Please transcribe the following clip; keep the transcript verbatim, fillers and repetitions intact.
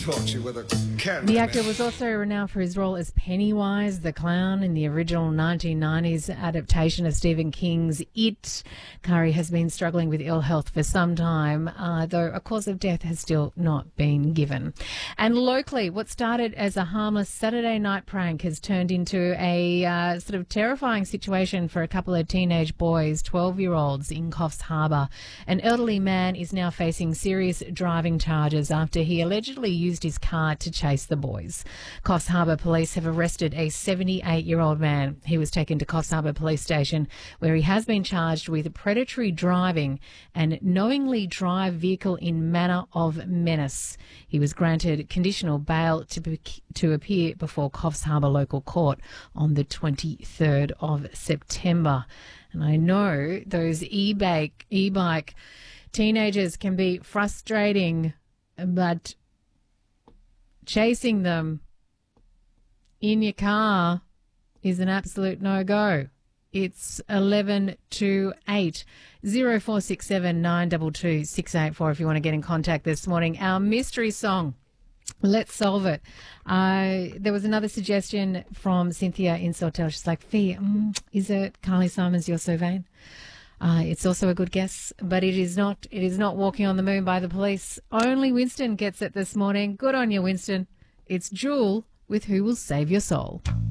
torture with a can. The actor was also renowned for his role as Pennywise the Clown in the original nineteen nineties adaptation of Stephen King's It. Curry has been struggling with ill health for some time, uh, though a cause of death has still not been given. And locally, what started as a harmless Saturday night prank has turned into a uh, sort of terrifying situation for a couple of teenage boys, twelve-year-olds in Coffs Harbour. An elderly man is now facing serious driving charges after he allegedly used his car to chase the boys. Coffs Harbour Police have arrested a seventy-eight-year-old man. He was taken to Coffs Harbour Police Station, where he has been charged with predatory driving and knowingly drive vehicle in manner of menace. He was granted conditional bail to be, to appear before Coffs Harbour Local Court on the twenty-third of September. And I know those e-bike, e-bike teenagers can be frustrating, but chasing them in your car is an absolute no-go. It's eleven to eight. zero four six seven nine two two six eight four if you want to get in contact this morning. Our mystery song, Let's Solve It. Uh, there was another suggestion from Cynthia in Sawtell. She's like, Fee, um, is it Carly Simon's You're So Vain? Uh, it's also a good guess, but it is not. It is not Walking on the Moon by the Police. Only Winston gets it this morning. Good on you, Winston. It's Jewel with Who Will Save Your Soul.